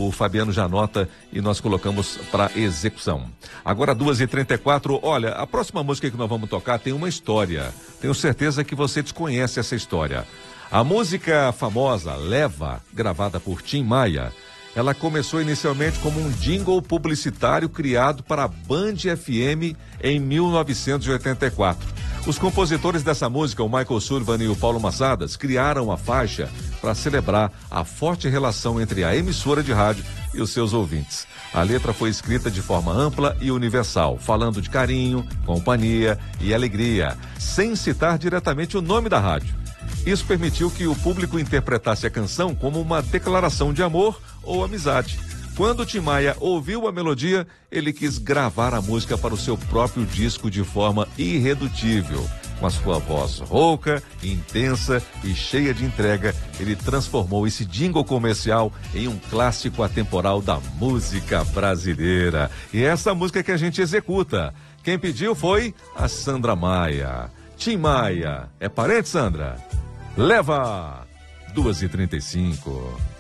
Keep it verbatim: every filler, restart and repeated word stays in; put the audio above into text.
o Fabiano já anota e nós colocamos para execução. Agora duas e trinta e quatro, olha, a próxima música que nós vamos tocar tem uma história. Tenho certeza que você desconhece essa história. A música famosa Leva, gravada por Tim Maia, ela começou inicialmente como um jingle publicitário criado para a Band F M em mil novecentos e oitenta e quatro. Os compositores dessa música, o Michael Sullivan e o Paulo Massadas, criaram a faixa para celebrar a forte relação entre a emissora de rádio e os seus ouvintes. A letra foi escrita de forma ampla e universal, falando de carinho, companhia e alegria, sem citar diretamente o nome da rádio. Isso permitiu que o público interpretasse a canção como uma declaração de amor ou amizade. Quando Tim Maia ouviu a melodia, ele quis gravar a música para o seu próprio disco de forma irredutível. Com a sua voz rouca, intensa e cheia de entrega, ele transformou esse jingle comercial em um clássico atemporal da música brasileira. E essa música que a gente executa. Quem pediu foi a Sandra Maia. Tim Maia. É parente, Sandra? Leva! duas e trinta e cinco.